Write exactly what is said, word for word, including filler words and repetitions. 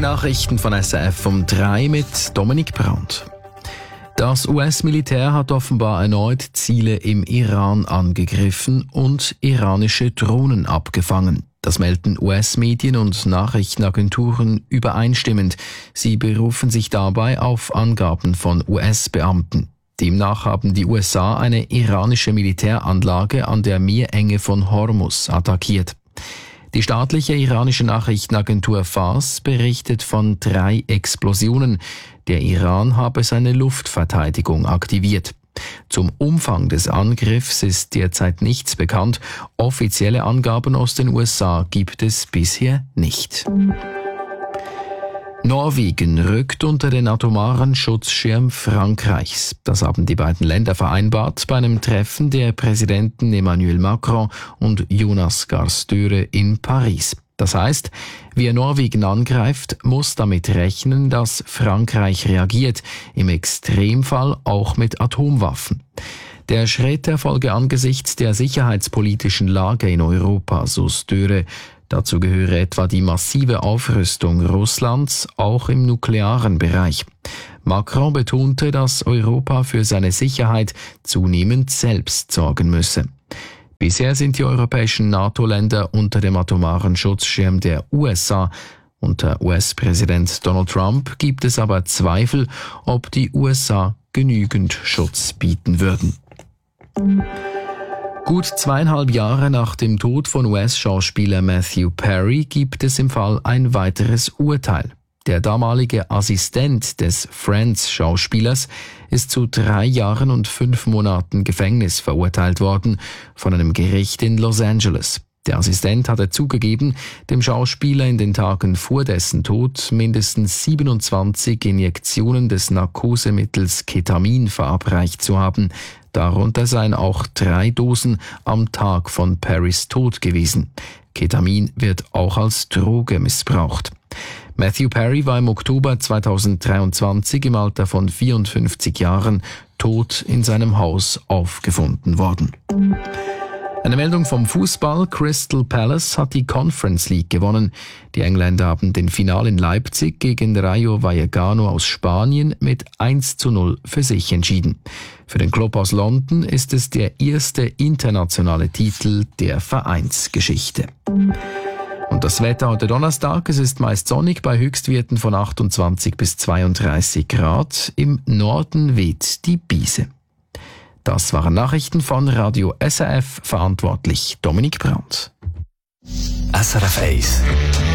Nachrichten von S R F um drei mit Dominik Brandt. Das U S-Militär hat offenbar erneut Ziele im Iran angegriffen und iranische Drohnen abgefangen. Das melden U S-Medien und Nachrichtenagenturen übereinstimmend. Sie berufen sich dabei auf Angaben von U S-Beamten. Demnach haben die U S A eine iranische Militäranlage an der Meerenge von Hormuz attackiert. Die staatliche iranische Nachrichtenagentur Fars berichtet von drei Explosionen. Der Iran habe seine Luftverteidigung aktiviert. Zum Umfang des Angriffs ist derzeit nichts bekannt. Offizielle Angaben aus den U S A gibt es bisher nicht. Norwegen rückt unter den atomaren Schutzschirm Frankreichs. Das haben die beiden Länder vereinbart bei einem Treffen der Präsidenten Emmanuel Macron und Jonas Gahr Støre in Paris. Das heißt, wer Norwegen angreift, muss damit rechnen, dass Frankreich reagiert, im Extremfall auch mit Atomwaffen. Der Schritt erfolge angesichts der sicherheitspolitischen Lage in Europa, so Støre. Dazu gehöre etwa die massive Aufrüstung Russlands, auch im nuklearen Bereich. Macron betonte, dass Europa für seine Sicherheit zunehmend selbst sorgen müsse. Bisher sind die europäischen NATO-Länder unter dem atomaren Schutzschirm der U S A. Unter U S-Präsident Donald Trump gibt es aber Zweifel, ob die U S A genügend Schutz bieten würden. Gut zweieinhalb Jahre nach dem Tod von U S-Schauspieler Matthew Perry gibt es im Fall ein weiteres Urteil. Der damalige Assistent des Friends-Schauspielers ist zu drei Jahren und fünf Monaten Gefängnis verurteilt worden von einem Gericht in Los Angeles. Der Assistent hatte zugegeben, dem Schauspieler in den Tagen vor dessen Tod mindestens siebenundzwanzig Injektionen des Narkosemittels Ketamin verabreicht zu haben. Darunter seien auch drei Dosen am Tag von Perrys Tod gewesen. Ketamin wird auch als Droge missbraucht. Matthew Perry war im Oktober zweitausenddreiundzwanzig im Alter von vierundfünfzig Jahren tot in seinem Haus aufgefunden worden. Eine Meldung vom Fußball. Crystal Palace hat die Conference League gewonnen. Die Engländer haben den Final in Leipzig gegen Rayo Vallecano aus Spanien mit eins zu null für sich entschieden. Für den Club aus London ist es der erste internationale Titel der Vereinsgeschichte. Und das Wetter heute Donnerstag, es ist meist sonnig bei Höchstwerten von achtundzwanzig bis zweiunddreißig Grad. Im Norden weht die Brise. Das waren Nachrichten von Radio S R F, verantwortlich Dominik Brandt. S R F eins